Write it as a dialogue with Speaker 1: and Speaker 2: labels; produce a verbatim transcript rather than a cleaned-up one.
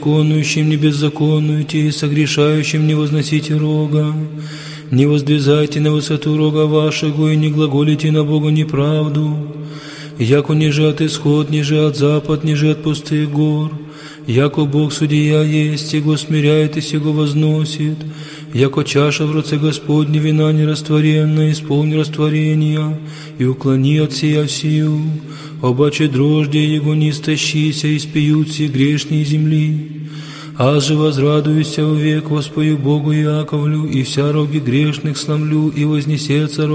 Speaker 1: Конующим не беззаконуйте, и согрешающим не возносите рога. Не воздвизайте на высоту рога вашего, и не глаголите на Бога неправду. Яко ниже от исход, ниже от запад, ниже от пустых гор. Яко Бог судья есть, Его смиряет и сего возносит. Яко чаша в руце Господне вина нерастворенная, исполни растворения, и уклони от сия сию. Обаче дрожде Его не истощися, и спьют все грешные земли. Аз же возрадуюся вовек, воспою Богу Яковлю, и вся роги грешных сломлю, и вознесется